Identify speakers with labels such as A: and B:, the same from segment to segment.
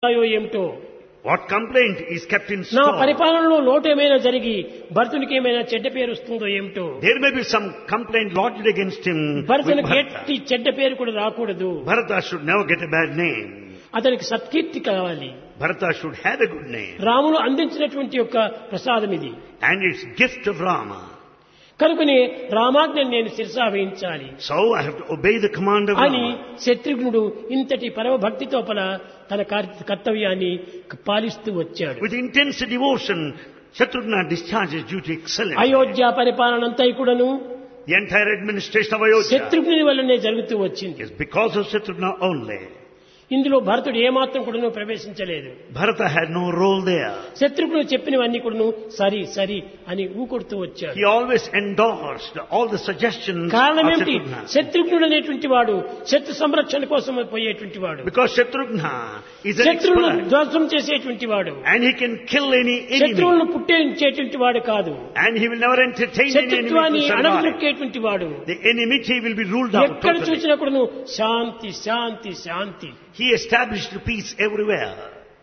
A: ఏమిటో
B: What complaint is kept in
A: నా
B: store?
A: పరిపాలనలో లోటు ఏమైనా జరిగి భరతునికి ఏమైనా చెడ్డ పేరు వస్తుందో ఏమిటో
B: There may be some complaint lodged against him with
A: భరతునికి
B: Bharata.
A: ఎట్టి చెడ్డ పేరు కూడా రాకూడదు.
B: Bharata should never get a bad name.
A: అతనికి సత్కీర్తి కావాలి.
B: Bharata should have a good name.
A: Ramulu అందించినటువంటి యొక్క ప్రసాదం ఇది.
B: And it's gift of Rama.
A: కనుకనే రామాజ్ఞను నేను శిరసావహించాలి
B: So I have to obey the command of
A: అని
B: Rama.
A: శత్రుఘ్నుడు ఇంతటి పరమభక్తితో తన కర్తవ్యాన్ని పాలిస్తూ వచ్చాడు.
B: With intense devotion, Shatrughna discharges duty excellently.
A: Ayodhya పరిపాలన అంతా కూడాను
B: The entire administration of Ayodhya
A: శత్రుఘ్నుని వల్లనే జరుగుతూ వచ్చింది.
B: is because of Shatrughna only.
A: ఇందులో భరతుడు ఏమాత్రం కూడాను ప్రవేశించలేదు.
B: Bharata had no role there.
A: శత్రుఘ్నుడు చెప్పినవన్నీ కూడాను సరి సరి అని ఊకొడుతూ వచ్చాడు.
B: He always endorsed all the suggestions
A: కారణం
B: of
A: ఏమిటి?
B: Shatrughna.
A: శత్రుఘ్నుడు అనేటువంటి వాడు శత్రు సంరక్షణ కోసం పోయేటువంటి వాడు,
B: Because Shatrughna is an
A: శత్రువులను
B: expert
A: ధ్వంసం చేసేటువంటి వాడు,
B: and he can kill any enemy
A: శత్రువులను పుట్టించేటువంటి వాడు కాదు,
B: and he will never entertain any enemy
A: శత్రుత్వాన్ని
B: to survive.
A: అణగదొక్కేటువంటి వాడు.
B: The enmity will be ruled out
A: ఎక్కడ
B: totally.
A: చూసినా కూడాను శాంతి శాంతి శాంతి.
B: He established peace everywhere.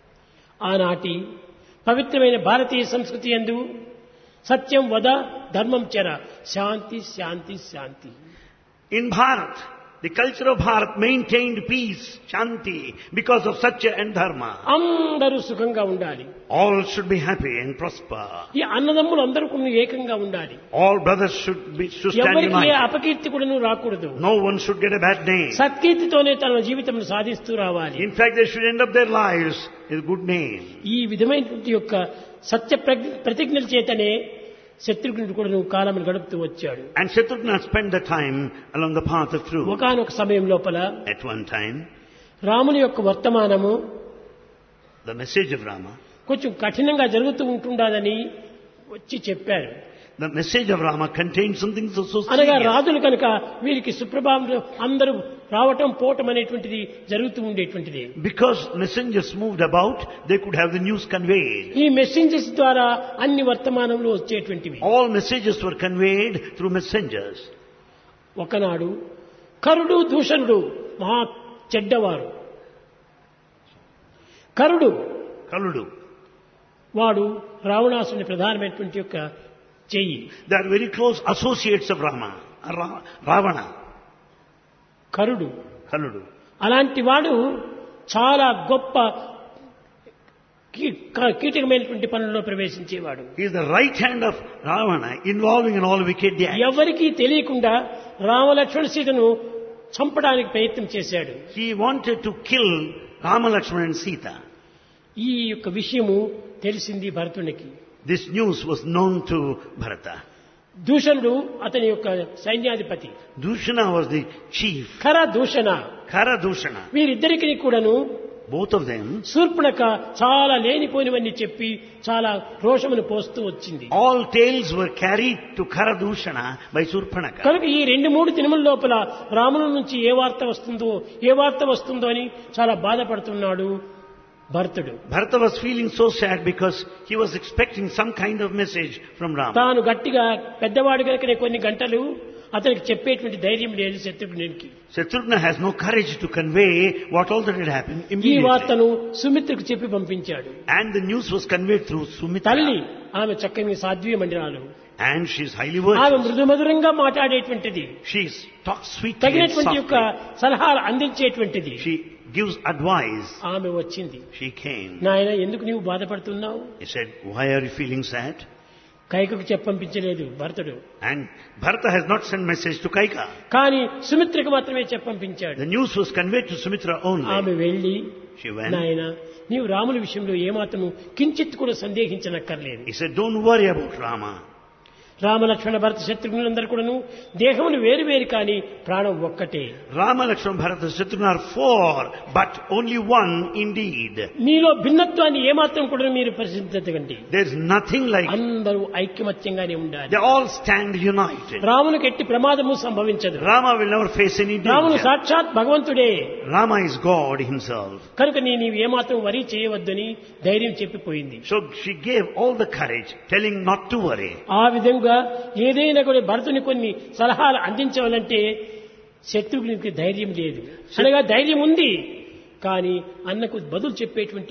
A: ఆనాటి పవిత్రమైన భారతీయ సంస్కృతి యందు సత్యం వద ధర్మం చెర శాంతి శాంతి శాంతి.
B: In Bharat, the culture of Bharat maintained peace, Shanti, because of Satya and Dharma.
A: అందరూ సుఖంగా ఉండాలి.
B: All should be happy and prosper.
A: ఈ అన్నదమ్ములు అందరూ కూడా ఏకంగా ఉండాలి.
B: All brothers should stand
A: ఎవరికి ఏ
B: united.
A: అపకీర్తి కూడా రాకూడదు.
B: No one should get a bad name.
A: సత్కీర్తితోనే తన జీవితం సాధిస్తూ రావాలి.
B: In fact, they should end up their lives with a good name.
A: ఈ విధమైనటువంటి యొక్క సత్య ప్రతిజ్ఞల చేతనే శత్రుఘ్నుడు కూడా కాలం గడుపుతూ వచ్చాడు.
B: And Shatrughna spent the time along the path of truth.
A: ఒకానొక సమయం లోపల
B: At one time,
A: రాముని యొక్క వర్తమానము
B: the message of Rama,
A: కొంచెం కఠినంగా జరుగుతూ ఉంటుండదని వచ్చి చెప్పారు.
B: the message of Rama contained something so
A: అనగా
B: serious.
A: రాజులు కనుక వీరికి సుప్రభావం అందరూ రావటం పోవటం అనేటువంటిది జరుగుతూ ఉండేటువంటిది.
B: Because messengers moved about, they could have the news conveyed.
A: ఈ మెసెంజర్స్ ద్వారా అన్ని వర్తమానంలో వచ్చేటువంటివి.
B: All messages were conveyed through messengers.
A: ఒకనాడు కరుడు దూషణుడు మహా చెడ్డవారు. కరుడు
B: Kaludu.
A: వాడు రావణాసుని ప్రధానమైనటువంటి యొక్క చెయ్యి.
B: They are very close associates of Rama. Ravana.
A: కరుడు
B: Kaludu.
A: అలాంటి వాడు చాలా గొప్ప కీటకమైనటువంటి పనుల్లో ప్రవేశించేవాడు.
B: He is the right hand of Ravana, involving in all wicked acts.
A: ఎవరికీ తెలియకుండా రామలక్ష్మణ సీతను చంపడానికి ప్రయత్నం చేశాడు.
B: He wanted to kill Rama, Lakshmana and Sita.
A: ఈ యొక్క విషయము తెలిసింది భరతునికి.
B: This news was known to Bharata.
A: దూషణుడు అతని యొక్క సైన్యాధిపతి.
B: Dushana was the chief.
A: ఖర దూషణ
B: Kara Dushana.
A: వీరిద్దరికి కూడాను
B: Both of them,
A: శూర్పణఖ చాలా లేనిపోనివన్నీ చెప్పి చాలా రోషమును పోస్తూ వచ్చింది.
B: all tales were carried to Kara Dushana by Surpanaka.
A: కనుక ఈ 2-3 దినముల లోపల రాముల నుంచి ఏ వార్త వస్తుందో అని చాలా బాధపడుతున్నాడు భరతుడు.
B: Bharata was feeling so sad because he was expecting some kind of message from Rama.
A: తాను గట్టిగా పెద్దవాడు కనుక కొన్ని గంటలు అతనికి చెప్పేటువంటి ధైర్యం లేదు శత్రుఘ్నునికి.
B: Shatrughna has no courage to convey what all that had happened
A: ఈ
B: immediately.
A: వార్తను సుమిత్రకు చెప్పి పంపించాడు.
B: And the news was conveyed through
A: తల్లి
B: Sumitra.
A: ఆమె చక్కని Sadhvi మండిరాలు,
B: And she is highly
A: ఆమె
B: virtuous.
A: మృదుమధురంగా మాట్లాడేటువంటిది,
B: She talks sweetly and
A: తగినటువంటి యొక్క
B: softly.
A: సలహాలు అందించేటువంటిది.
B: She gives advice.
A: ఆమె వచ్చింది.
B: She came.
A: నాయన ఎందుకు నీవు బాధపడుతున్నావు?
B: He said, why are you feeling sad?
A: కైకకు చెప్పంపించలేదు భరతుడు,
B: And Bharata has not sent message to Kaika.
A: కానీ సుమిత్రకు మాత్రమే చెప్పంపించాడు.
B: The news was conveyed to Sumitra only.
A: ఆమె వెళ్లి
B: She went.
A: నాయన నీవు రాముల విషయంలో ఏమాత్రము కించిత్ కూడా సందేహించనక్కర్లేదు.
B: He said, don't worry about Rama.
A: Rama Lakshmana భరత శత్రుఘ్నులందరూ కూడాను దేహములు వేరు వేరు కానీ ప్రాణం ఒక్కటే.
B: Rama, Lakshmana, Bharata, Shatrughna are four, but only one indeed.
A: మీలో భిన్నత్వాన్ని ఏమాత్రం కూడా మీరు పరిశీలించకండి.
B: There is nothing like.
A: అందరూ ఐక్యమత్యంగానే ఉండాలి.
B: They all stand united.
A: రామునికి ఎట్టి ప్రమాదము సంభవించదు.
B: Rama will never face any
A: రాముడు
B: danger.
A: సాక్షాత్ భగవంతుడే.
B: Rama is God himself.
A: కనుక నీవు ఏమాత్రం వరి చేయవద్దని ధైర్యం చెప్పిపోయింది.
B: So she gave all the courage, telling not to worry.
A: ఆ విధంగా ఏదైనా కూడా భరతుని కొన్ని సలహాలు అందించవాలంటే శత్రుఘ్నునికి ధైర్యం లేదు. అనగా ధైర్యం ఉంది కానీ అన్నకు బదులు చెప్పేటువంటి